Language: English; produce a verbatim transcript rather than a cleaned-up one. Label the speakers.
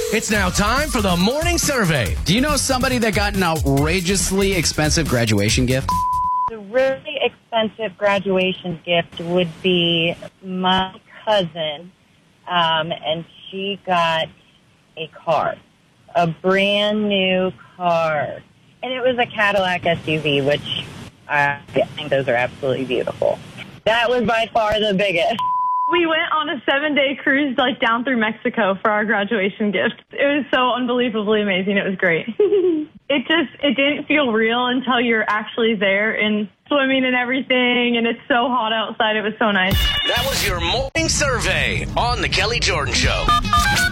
Speaker 1: It's now time for the morning survey.
Speaker 2: Do you know somebody that got an outrageously expensive graduation gift?
Speaker 3: The really expensive graduation gift would be my cousin, um, and she got a car, a brand new car. And it was a Cadillac S U V, which I think those are absolutely beautiful. That was by far the biggest.
Speaker 4: We went on a seven-day cruise, like, down through Mexico for our graduation gift. It was so unbelievably amazing. It was great. It just, it didn't feel real until you're actually there and swimming and everything, and it's so hot outside. It was so nice.
Speaker 1: That was your morning survey on The Kelly Jordan Show.